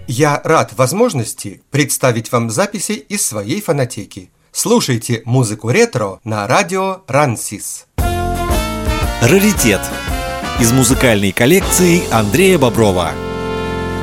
Я рад возможности представить вам записи из своей фонотеки. Слушайте музыку ретро на радио Рансис. Раритет из музыкальной коллекции Андрея Боброва.